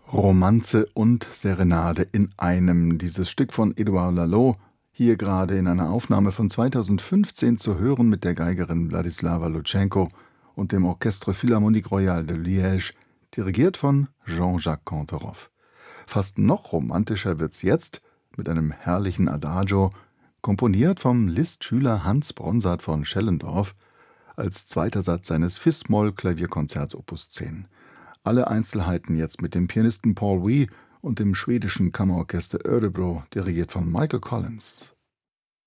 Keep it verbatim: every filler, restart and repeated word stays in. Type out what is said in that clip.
Romanze und Serenade in einem. Dieses Stück von Edouard Lalo, hier gerade in einer Aufnahme von zweitausendfünfzehn zu hören mit der Geigerin Wladislawa Lutschenko und dem Orchestre Philharmonique Royale de Liège, dirigiert von Jean-Jacques Canteroff. Fast noch romantischer wird's jetzt mit einem herrlichen Adagio, komponiert vom Liszt-Schüler Hans Bronsart von Schellendorf, als zweiter Satz seines Fis-Moll-Klavierkonzerts Opus zehn. Alle Einzelheiten jetzt mit dem Pianisten Paul Wee und dem schwedischen Kammerorchester Örebro, dirigiert von Michael Collins.